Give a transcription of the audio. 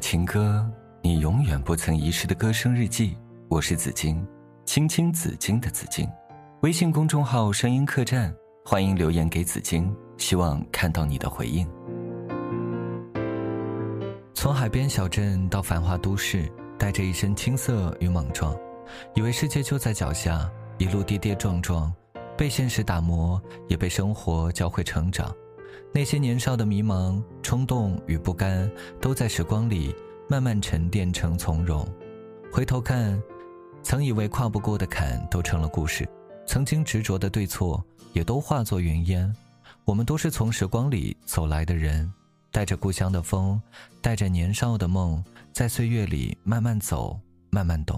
情歌，你永远不曾遗失的歌声日记。我是紫金，青青紫金的紫金。微信公众号声音客栈，欢迎留言给紫金，希望看到你的回应。从海边小镇到繁华都市，带着一身青涩与莽撞，以为世界就在脚下，一路跌跌撞撞，被现实打磨，也被生活教会成长。那些年少的迷茫、冲动与不甘，都在时光里慢慢沉淀成从容。回头看，曾以为跨不过的坎都成了故事，曾经执着的对错也都化作云烟。我们都是从时光里走来的人，带着故乡的风，带着年少的梦，在岁月里慢慢走，慢慢懂。